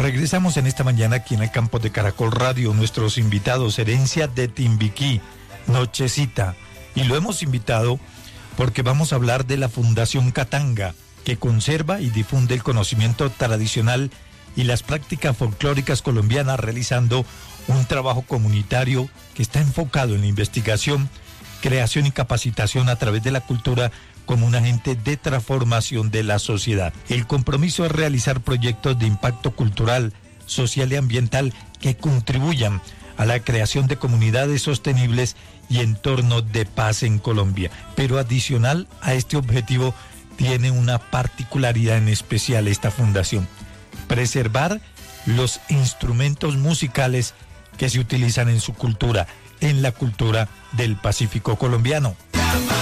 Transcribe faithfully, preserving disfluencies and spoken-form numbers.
Regresamos en esta mañana aquí en el campo de Caracol Radio. Nuestros invitados, Herencia de Timbiquí, Nochecita. Y lo hemos invitado porque vamos a hablar de la Fundación Katanga, que conserva y difunde el conocimiento tradicional y las prácticas folclóricas colombianas, realizando un trabajo comunitario que está enfocado en la investigación, creación y capacitación a través de la cultura como un agente de transformación de la sociedad. El compromiso es realizar proyectos de impacto cultural, social y ambiental que contribuyan a la creación de comunidades sostenibles y entornos de paz en Colombia. Pero adicional a este objetivo, tiene una particularidad en especial esta fundación: preservar los instrumentos musicales que se utilizan en su cultura, en la cultura del Pacífico colombiano.